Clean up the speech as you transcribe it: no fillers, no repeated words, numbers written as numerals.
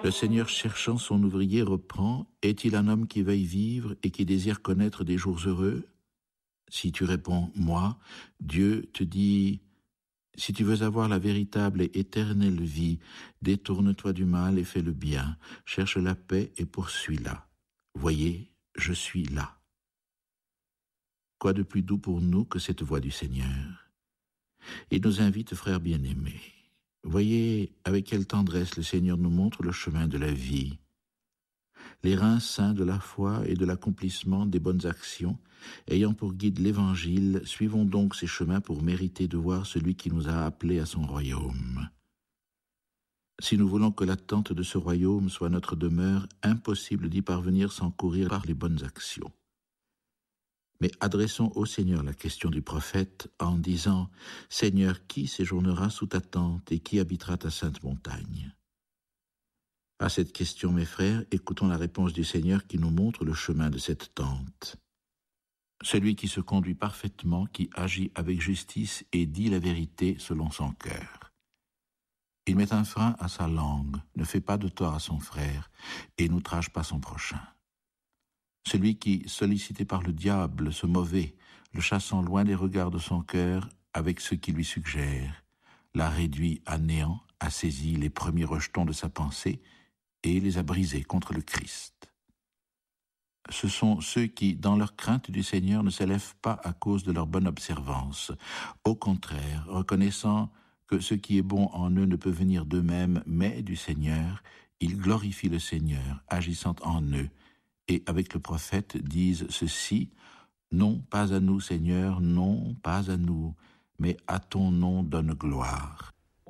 Le Seigneur cherchant son ouvrier reprend, « Est-il un homme qui veuille vivre et qui désire connaître des jours heureux ?» Si tu réponds « Moi », Dieu te dit « Si tu veux avoir la véritable et éternelle vie, détourne-toi du mal et fais le bien, cherche la paix et poursuis-la. Voyez, je suis là. » Quoi de plus doux pour nous que cette voix du Seigneur? Il nous invite, frères bien-aimés. Voyez avec quelle tendresse le Seigneur nous montre le chemin de la vie. Les reins saints de la foi et de l'accomplissement des bonnes actions, ayant pour guide l'Évangile, suivons donc ces chemins pour mériter de voir celui qui nous a appelés à son royaume. Si nous voulons que l'attente de ce royaume soit notre demeure, impossible d'y parvenir sans courir par les bonnes actions. Mais adressons au Seigneur la question du prophète en disant « Seigneur, qui séjournera sous ta tente et qui habitera ta sainte montagne ?» À cette question, mes frères, écoutons la réponse du Seigneur qui nous montre le chemin de cette tente. Celui qui se conduit parfaitement, qui agit avec justice et dit la vérité selon son cœur. Il met un frein à sa langue, ne fait pas de tort à son frère et n'outrage pas son prochain. Celui qui, sollicité par le diable, ce mauvais, le chassant loin des regards de son cœur avec ce qu'il lui suggère, l'a réduit à néant, a saisi les premiers rejetons de sa pensée et les a brisés contre le Christ. Ce sont ceux qui, dans leur crainte du Seigneur, ne s'élèvent pas à cause de leur bonne observance. Au contraire, reconnaissant que ce qui est bon en eux ne peut venir d'eux-mêmes, mais du Seigneur, ils glorifient le Seigneur, agissant en eux, et avec le prophète disent ceci, « Non, pas à nous, Seigneur, non, pas à nous, mais à ton nom donne gloire. »